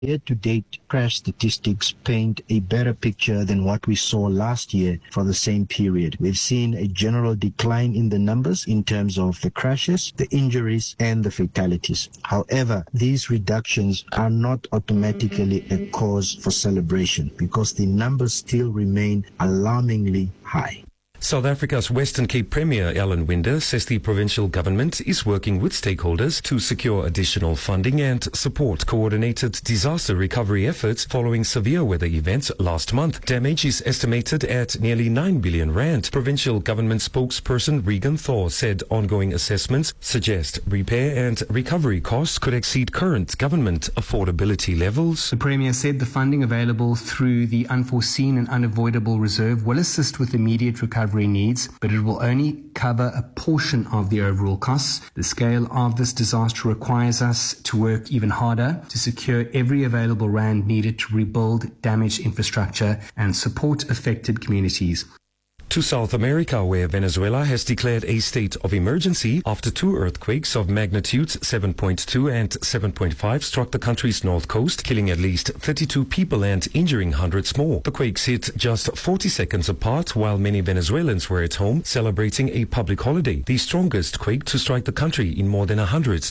Year-to-date crash statistics paint a better picture than what we saw last year for the same period. We've seen a general decline in the numbers in terms of the crashes, the injuries, and the fatalities. However, these reductions are not automatically a cause for celebration because the numbers still remain alarmingly high. South Africa's Western Cape Premier Ellen Winder says the provincial government is working with stakeholders to secure additional funding and support coordinated disaster recovery efforts following severe weather events last month. Damage is estimated at nearly 9 billion rand. Provincial government spokesperson Regan Thor said ongoing assessments suggest repair and recovery costs could exceed current government affordability levels. The Premier said the funding available through the Unforeseen and Unavoidable Reserve will assist with immediate recovery needs, but it will only cover a portion of the overall costs. The scale of this disaster requires us to work even harder to secure every available rand needed to rebuild damaged infrastructure and support affected communities. To South America, where Venezuela has declared a state of emergency after two earthquakes of magnitudes 7.2 and 7.5 struck the country's north coast, killing at least 32 people and injuring hundreds more. The quakes hit just 40 seconds apart while many Venezuelans were at home celebrating a public holiday, the strongest quake to strike the country in more than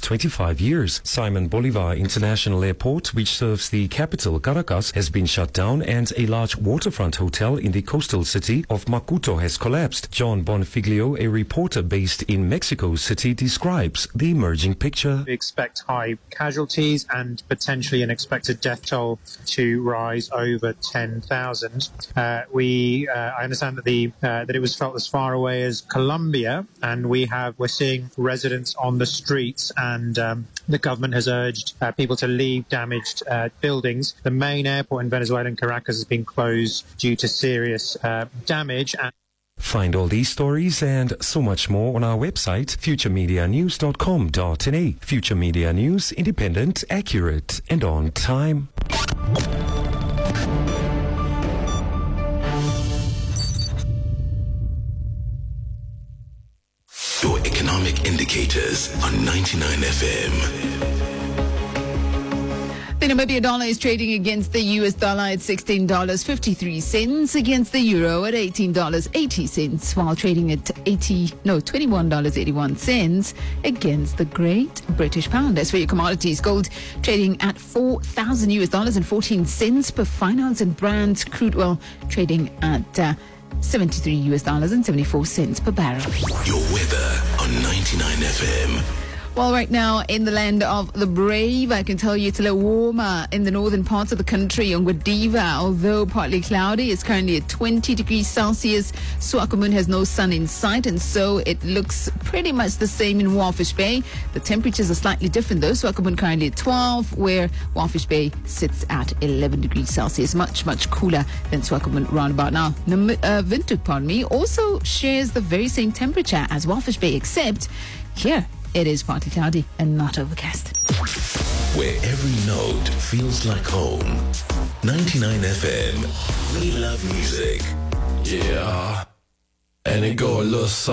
125 years. Simon Bolivar International Airport, which serves the capital Caracas, has been shut down and a large waterfront hotel in the coastal city of Macuto has collapsed. John Bonfiglio, a reporter based in Mexico City, describes the emerging picture. We expect high casualties and potentially an expected death toll to rise over 10,000. I understand that it was felt as far away as Colombia, and we're seeing residents on the streets, and the government has urged people to leave damaged buildings. The main airport in Venezuela, Caracas, has been closed due to serious damage. Find all these stories and so much more on our website, futuremedianews.com.na. Future Media News, independent, accurate, and on time. Your economic indicators on 99 FM. The Namibia dollar is trading against the US dollar at $16.53, against the euro at $18.80, while trading at $21.81 against the Great British Pound. As for your commodities, gold trading at $4,000 US dollars and 14 cents per fine ounce, and Brent crude oil trading at $73 US dollars and 74 cents per barrel. Your weather on 99 FM. Well, right now in the land of the brave, I can tell you it's a little warmer in the northern parts of the country. Ngwediva, although partly cloudy, is currently at 20 degrees Celsius. Swakopmund has no sun in sight, and so it looks pretty much the same in Walfish Bay. The temperatures are slightly different though. Swakopmund currently at 12, where Walfish Bay sits at 11 degrees Celsius. Much, much cooler than Swakopmund round about now. Windhoek, also shares the very same temperature as Walfish Bay, except here it is partly cloudy and not overcast. Where every note feels like home. 99 FM. We love music. Yeah. And it go a little